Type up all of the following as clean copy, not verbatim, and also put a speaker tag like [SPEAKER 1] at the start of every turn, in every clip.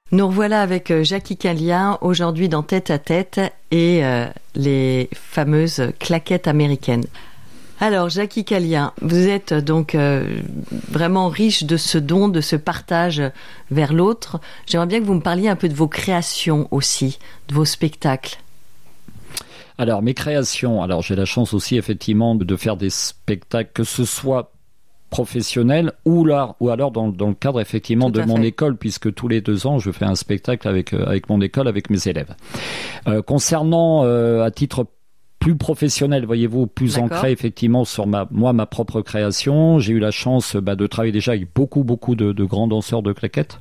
[SPEAKER 1] Nous revoilà avec Jackie Kallien, aujourd'hui dans Tête à Tête et les fameuses claquettes américaines. Alors, Jackie Kallien, vous êtes donc vraiment riche de ce don, de ce partage vers l'autre. J'aimerais bien que vous me parliez un peu de vos créations aussi, de vos spectacles.
[SPEAKER 2] Alors, mes créations, j'ai la chance aussi effectivement de faire des spectacles, que ce soit professionnel ou alors dans le cadre effectivement de mon école, puisque tous les 2 ans je fais un spectacle avec mon école, avec mes élèves. Concernant à titre plus professionnel, voyez-vous, plus ancré effectivement sur ma propre création, j'ai eu la chance de travailler déjà avec beaucoup de grands danseurs de claquettes.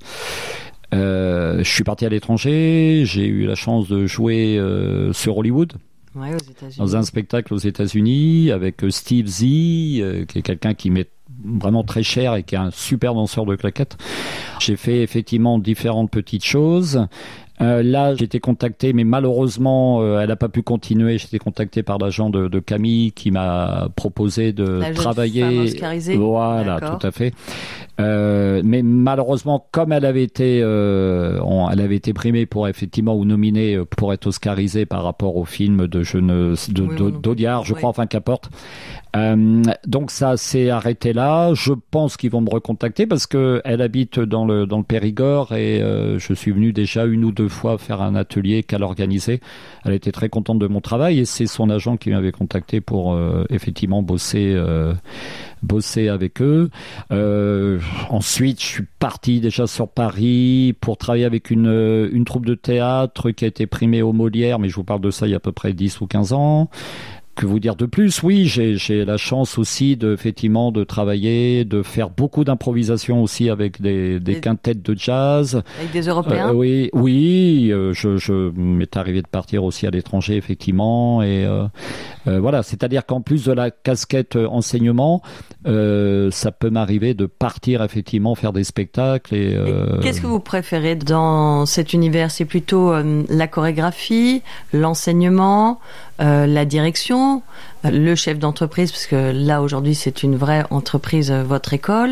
[SPEAKER 2] Je suis parti à l'étranger, j'ai eu la chance de jouer sur Hollywood.
[SPEAKER 1] Ouais, aux États-Unis.
[SPEAKER 2] Dans un spectacle aux États-Unis avec Steve Z, qui est quelqu'un qui m'est vraiment très cher et qui est un super danseur de claquettes. J'ai fait effectivement différentes petites choses. Là, j'ai été contacté, mais malheureusement, elle n'a pas pu continuer. J'ai été contacté par l'agent de Camille qui m'a proposé de travailler.
[SPEAKER 1] La jeune femme oscarisée.
[SPEAKER 2] Voilà, tout à fait. Mais malheureusement, comme elle avait été primée pour effectivement ou nominée pour être oscarisée par rapport au film d'Audiard, je crois, enfin qu'importe. Donc ça s'est arrêté là. Je pense qu'ils vont me recontacter parce que elle habite dans le Périgord et je suis venu déjà 1 ou 2 fois faire un atelier qu'elle organisait. Elle était très contente de mon travail et c'est son agent qui m'avait contacté pour effectivement bosser avec eux. Ensuite, je suis parti déjà sur Paris pour travailler avec une troupe de théâtre qui a été primée au Molière, mais je vous parle de ça il y a à peu près 10 ou 15 ans. Que vous dire de plus? Oui, j'ai la chance aussi effectivement de travailler, de faire beaucoup d'improvisation aussi avec des quintettes de jazz.
[SPEAKER 1] Avec des Européens?
[SPEAKER 2] Oui, je m'est arrivé de partir aussi à l'étranger effectivement et voilà, c'est-à-dire qu'en plus de la casquette enseignement, ça peut m'arriver de partir effectivement faire des spectacles et
[SPEAKER 1] qu'est-ce que vous préférez dans cet univers? C'est plutôt la chorégraphie, l'enseignement, la direction, le chef d'entreprise, parce que là aujourd'hui c'est une vraie entreprise, votre école.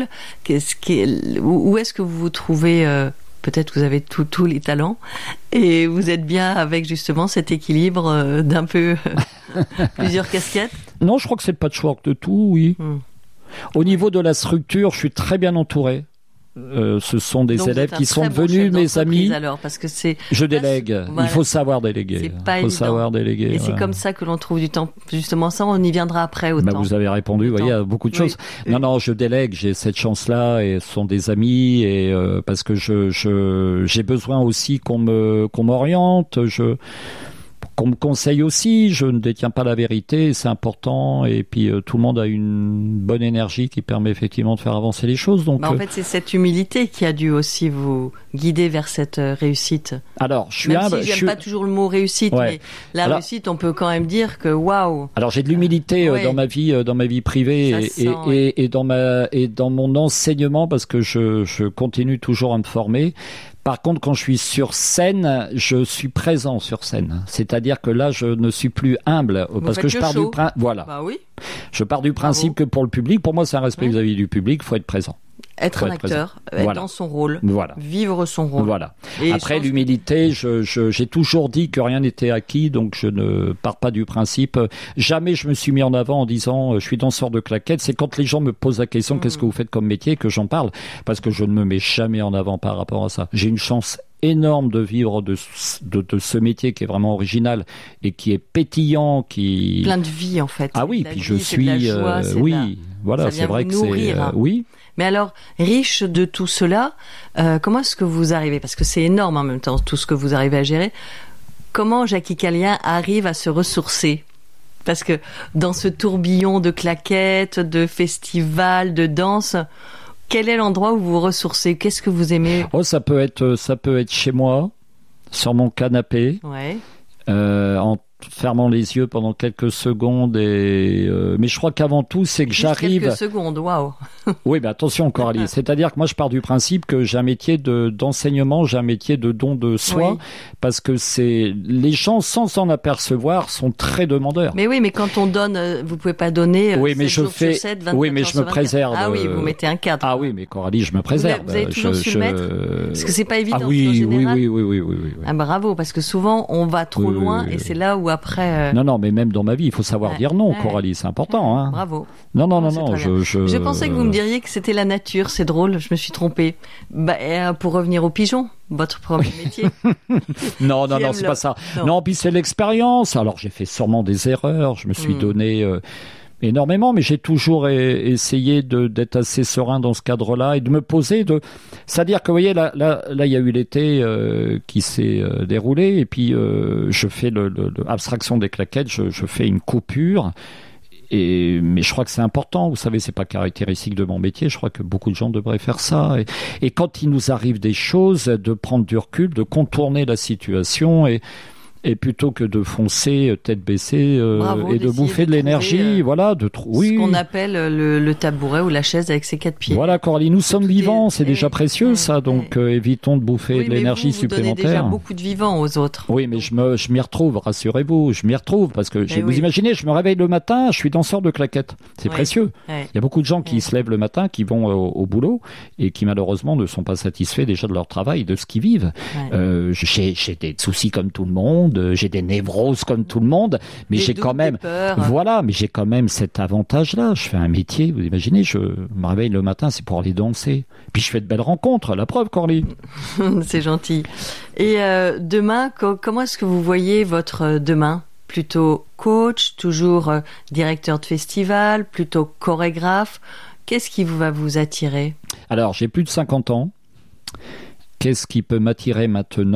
[SPEAKER 1] Où est-ce que vous vous trouvez? Peut-être que vous avez tous les talents et vous êtes bien avec justement cet équilibre d'un peu plusieurs casquettes.
[SPEAKER 2] Non, je crois que c'est le patchwork de tout, oui. Au niveau de la structure, je suis très bien entouré. Ce sont des élèves qui sont devenus mes amis.
[SPEAKER 1] Alors, parce que
[SPEAKER 2] je délègue. Voilà. Il faut savoir déléguer.
[SPEAKER 1] C'est pas évident. Et c'est comme ça que l'on trouve du temps. Justement, ça, on y viendra après au temps.
[SPEAKER 2] Vous avez répondu, vous voyez, à beaucoup de choses. Non, je délègue. J'ai cette chance-là et ce sont des amis et parce que j'ai besoin aussi qu'on m'oriente. Qu'on me conseille aussi, je ne détiens pas la vérité, c'est important, et puis tout le monde a une bonne énergie qui permet effectivement de faire avancer les choses. Donc,
[SPEAKER 1] en fait, c'est cette humilité qui a dû aussi vous guider vers cette réussite.
[SPEAKER 2] Alors, je suis
[SPEAKER 1] humble. Si j'aime pas toujours le mot réussite, mais réussite, on peut quand même dire que waouh.
[SPEAKER 2] Alors, j'ai de l'humilité dans ma vie privée et dans mon enseignement parce que je continue toujours à me former. Par contre, quand je suis sur scène, je suis présent sur scène. C'est-à-dire que là, je ne suis plus humble parce que je pars du principe. Voilà.
[SPEAKER 1] Bah oui.
[SPEAKER 2] Je pars du principe que pour le public, pour moi, c'est un respect vis-à-vis du public. Il faut être présent.
[SPEAKER 1] Être un acteur, être dans son rôle, vivre son rôle.
[SPEAKER 2] Voilà. Et après, l'humilité, j'ai toujours dit que rien n'était acquis, donc je ne pars pas du principe. Jamais je me suis mis en avant en disant je suis danseur de claquettes. C'est quand les gens me posent la question qu'est-ce que vous faites comme métier que j'en parle, parce que je ne me mets jamais en avant par rapport à ça. J'ai une chance énorme de vivre de ce métier qui est vraiment original et qui est pétillant, qui
[SPEAKER 1] plein de vie en fait.
[SPEAKER 2] Ah oui, puis je suis
[SPEAKER 1] joie,
[SPEAKER 2] voilà, c'est vrai que c'est oui.
[SPEAKER 1] Mais alors, riche de tout cela, comment est-ce que vous arrivez, parce que c'est énorme en même temps tout ce que vous arrivez à gérer, comment Jackie Kallien arrive à se ressourcer? Parce que dans ce tourbillon de claquettes, de festivals, de danse, quel est l'endroit où vous vous ressourcez? Qu'est-ce que vous aimez?
[SPEAKER 2] Ça peut être chez moi, sur mon canapé, en fermant les yeux pendant quelques secondes. Mais je crois qu'avant tout, c'est que j'arrive...
[SPEAKER 1] Quelques secondes, waouh.
[SPEAKER 2] Oui, mais attention, Coralie. C'est-à-dire que moi, je pars du principe que j'ai un métier d'enseignement, j'ai un métier de don de soi, oui. Parce que les gens, sans s'en apercevoir, sont très demandeurs.
[SPEAKER 1] Mais oui, mais quand on donne, vous pouvez pas donner.
[SPEAKER 2] Oui, mais je fais. 7, 24 oui, mais je me préserve.
[SPEAKER 1] Ah oui, vous mettez un cadre.
[SPEAKER 2] Ah oui, mais Coralie, je me préserve.
[SPEAKER 1] Vous avez toujours su le mettre. Parce que c'est pas évident.
[SPEAKER 2] Ah oui,
[SPEAKER 1] en général.
[SPEAKER 2] Oui.
[SPEAKER 1] Ah bravo, parce que souvent on va trop loin et c'est là où après.
[SPEAKER 2] Non, mais même dans ma vie, il faut savoir dire non, Coralie, c'est important. Hein.
[SPEAKER 1] Bravo.
[SPEAKER 2] Non.
[SPEAKER 1] Je pensais que vous me diriez que c'était la nature, c'est drôle, je me suis trompée. Pour revenir aux pigeons, votre premier métier.
[SPEAKER 2] non, c'est pas ça. Non, puis c'est l'expérience. Alors j'ai fait sûrement des erreurs, je me suis donné énormément, mais j'ai toujours essayé d'être assez serein dans ce cadre-là et de me poser c'est-à-dire que vous voyez là il y a eu l'été qui s'est déroulé et puis je fais abstraction des claquettes, je fais une coupure. Mais je crois que c'est important, vous savez, c'est pas caractéristique de mon métier, je crois que beaucoup de gens devraient faire ça. Et quand il nous arrive des choses, de prendre du recul, de contourner la situation et plutôt que de foncer tête baissée et de bouffer de l'énergie, voilà,
[SPEAKER 1] ce qu'on appelle le tabouret ou la chaise avec ses 4 pieds.
[SPEAKER 2] Voilà, Coralie, nous sommes vivants, c'est déjà précieux ça, donc évitons de bouffer de l'énergie supplémentaire.
[SPEAKER 1] Vous donnez déjà beaucoup de vivants aux autres.
[SPEAKER 2] Oui, mais je m'y retrouve, rassurez-vous, parce que vous imaginez, je me réveille le matin, je suis danseur de claquettes, c'est précieux. Il y a beaucoup de gens qui se lèvent le matin, qui vont au boulot et qui malheureusement ne sont pas satisfaits déjà de leur travail, de ce qu'ils vivent. J'ai des soucis comme tout le monde. J'ai des névroses comme tout le monde, mais j'ai quand même, mais j'ai quand même cet avantage-là. Je fais un métier, vous imaginez, je me réveille le matin, c'est pour aller danser. Puis je fais de belles rencontres, la preuve, Coralie.
[SPEAKER 1] C'est gentil. Et demain, comment est-ce que vous voyez votre demain ? Plutôt coach, toujours directeur de festival, plutôt chorégraphe. Qu'est-ce qui va vous attirer ?
[SPEAKER 2] Alors, j'ai plus de 50 ans. Qu'est-ce qui peut m'attirer maintenant ?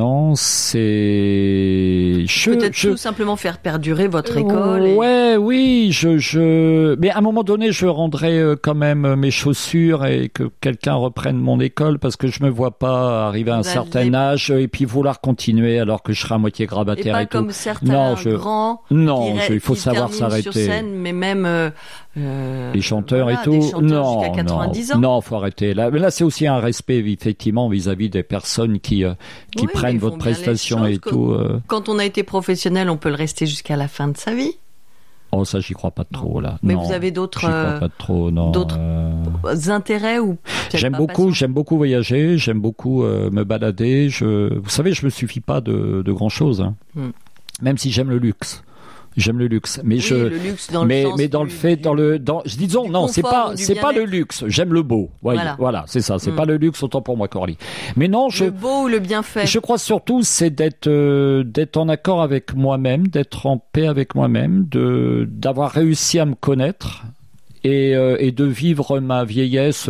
[SPEAKER 2] C'est
[SPEAKER 1] peut-être tout simplement faire perdurer votre école.
[SPEAKER 2] Oui, mais à un moment donné, je rendrai quand même mes chaussures et que quelqu'un reprenne mon école parce que je me vois pas arriver à un certain âge et puis vouloir continuer alors que je serai à moitié grabataire et tout.
[SPEAKER 1] Comme certains grands.
[SPEAKER 2] Non, il faut savoir s'arrêter.
[SPEAKER 1] Sur scène, mais même
[SPEAKER 2] les chanteurs et tout.
[SPEAKER 1] Non, jusqu'à 90 ans.
[SPEAKER 2] Non, faut arrêter. Là, c'est aussi un respect effectivement vis-à-vis des personnes qui prennent votre prestation et tout.
[SPEAKER 1] Quand on a été professionnel, on peut le rester jusqu'à la fin de sa vie.
[SPEAKER 2] Oh, ça, j'y crois pas trop, là.
[SPEAKER 1] Mais
[SPEAKER 2] non,
[SPEAKER 1] vous avez d'autres,
[SPEAKER 2] j'y crois pas trop, non.
[SPEAKER 1] D'autres intérêts ou
[SPEAKER 2] j'aime beaucoup voyager, j'aime beaucoup me balader. Vous savez, je me suffis pas de grand chose, hein. Même si j'aime le luxe. J'aime le luxe, mais
[SPEAKER 1] le luxe dans le sens
[SPEAKER 2] disons non, c'est pas le luxe. J'aime le beau. Voilà, c'est ça. C'est pas le luxe autant pour moi, Coralie. Mais non,
[SPEAKER 1] le beau ou le bienfait.
[SPEAKER 2] Je crois surtout c'est d'être en accord avec moi-même, d'être en paix avec moi-même, d'avoir réussi à me connaître. Et de vivre ma vieillesse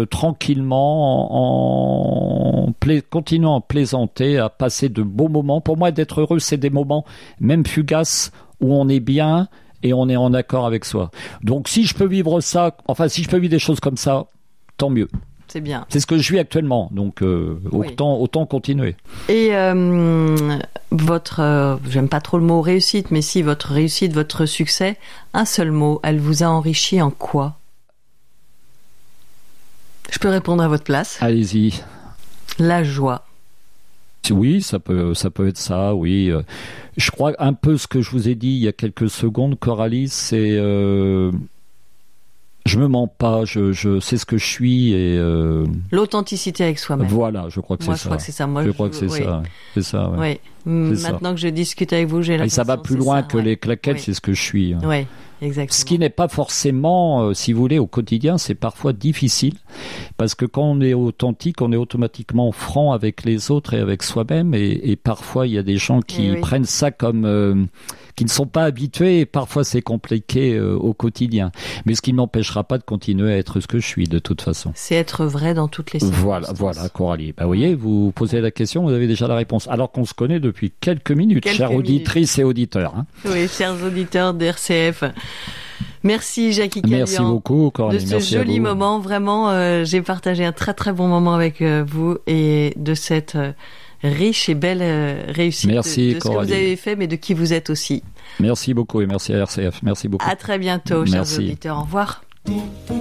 [SPEAKER 2] tranquillement continuant à plaisanter, à passer de beaux moments. Pour moi, d'être heureux, c'est des moments même fugaces où on est bien et on est en accord avec soi. Donc si je peux vivre des choses comme ça, tant mieux.
[SPEAKER 1] C'est bien.
[SPEAKER 2] C'est ce que je vis actuellement, donc autant continuer.
[SPEAKER 1] Et j'aime pas trop le mot réussite, mais si votre réussite, votre succès, un seul mot, elle vous a enrichi en quoi ? Je peux répondre à votre place.
[SPEAKER 2] Allez-y.
[SPEAKER 1] La joie.
[SPEAKER 2] Oui, ça peut être ça, oui. Je crois un peu ce que je vous ai dit il y a quelques secondes, Coralie, c'est... je me mens pas, je sais ce que je suis et...
[SPEAKER 1] L'authenticité avec soi-même.
[SPEAKER 2] Voilà, je crois que c'est ça.
[SPEAKER 1] Je crois que c'est ça.
[SPEAKER 2] Je crois que c'est ça. C'est ça, ouais.
[SPEAKER 1] Maintenant que je discute avec vous, j'ai l'impression
[SPEAKER 2] et ça va plus loin que les claquettes, c'est ce que je suis.
[SPEAKER 1] Oui, exactement.
[SPEAKER 2] Ce qui n'est pas forcément, si vous voulez, au quotidien, c'est parfois difficile, parce que quand on est authentique, on est automatiquement franc avec les autres et avec soi-même, et parfois il y a des gens qui prennent ça comme... qui ne sont pas habitués, et parfois c'est compliqué au quotidien. Mais ce qui ne m'empêchera pas de continuer à être ce que je suis, de toute façon.
[SPEAKER 1] C'est être vrai dans toutes les circonstances.
[SPEAKER 2] Voilà, Coralie. Vous voyez, vous posez la question, vous avez déjà la réponse. Alors qu'on se connaît depuis quelques minutes, chères auditrices et auditeurs. Hein.
[SPEAKER 1] Oui, chers auditeurs d'RCF. Merci Jackie Caluan.
[SPEAKER 2] Merci beaucoup, Coralie.
[SPEAKER 1] De ce joli moment, vraiment, j'ai partagé un très très bon moment avec vous et de cette riche et belle réussite.
[SPEAKER 2] Merci,
[SPEAKER 1] de ce que vous avez fait, mais de qui vous êtes aussi.
[SPEAKER 2] Merci beaucoup et merci à RCF. Merci beaucoup.
[SPEAKER 1] À très bientôt, chers
[SPEAKER 2] Merci.
[SPEAKER 1] auditeurs. Au revoir.